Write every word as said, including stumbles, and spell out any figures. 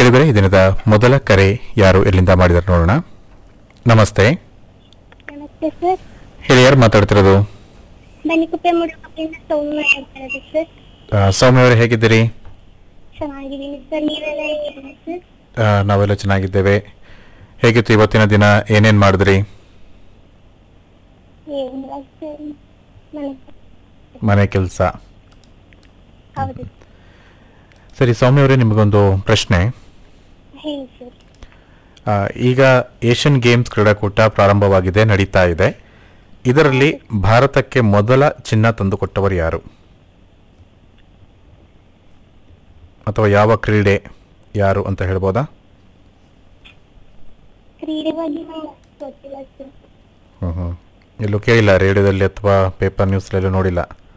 ಕೇಳಿದರೆ ದಿನದ ಮೊದಲ ಕರೆ ಯಾರು ಎಲ್ಲಿಂದ ಮಾಡಿದಾರೆ ನೋಡೋಣ. ನಮಸ್ತೆ. ನಮಸ್ತೆ ಸರ್. ಹೇಳಿ, ಯಾರು ಮಾತಾಡ್ತಿರೋದು? ಬನ್ನಿಕುಪ್ಪೆ ಮುಡುಕಪ್ಪಿಂದ ಸೌಮ್ಯ ಮಾತಾಡ್ತಿರೋದು ಸರ್. ಆ, ಸೌಮ್ಯ ಅವರೇ, ಹೇಗಿದ್ದೀರಿ? ಚೆನ್ನಾಗಿದ್ದೀನಿ ಸರ್. ನೀವೆಲ್ಲ ಹೇಗಿದ್ದೀರಿ ಸರ್? ಆ, ನಾವೆಲ್ಲ ಚೆನ್ನಾಗಿದ್ದೇವೆ. ಹೇಗಿತ್ತು ಇವತ್ತಿನ ದಿನ? ಏನೇನು ಮಾಡಿದ್ರಿ? ಏನಿಲ್ಲ ಸರ್, ಮನೆ ಮನೆ ಕೆಲಸ. ಹೌದು ಸರಿ ಸೌಮ್ಯ ಅವರೇ, ನಿಮಗೊಂದು ಪ್ರಶ್ನೆ. ಹೇಳಿ ಸರ್. ಆ, ಈಗ ಏಷ್ಯನ್ ಗೇಮ್ಸ್ ಕ್ರೀಡಾಕೂಟ ಪ್ರಾರಂಭವಾಗಿದೆ, ನಡೀತಾ ಇದೆ. ಇದರಲ್ಲಿ ಭಾರತಕ್ಕೆ ಮೊದಲ ಚಿನ್ನ ತಂದುಕೊಟ್ಟವರು ಯಾರು? ಅಥವಾ ಯಾವ ಕ್ರೀಡೆ ಯಾರು ಅಂತ ಹೇಳ್ಬೋದಾ? ಕ್ರೀಡೆ ಬಗ್ಗೆ ನಂಗೆ ಗೊತ್ತಿಲ್ಲ ಸರ್. ಹ್ಮ್ ಹ್ಮ್ ಎಲ್ಲೂ ಕೇಳಿಲ್ಲ, ರೇಡಿಯೋದಲ್ಲಿ ಅಥವಾ ಪೇಪರ್ ನ್ಯೂಸ್ಲೆಲ್ಲೂ ನೋಡಿಲ್ಲ.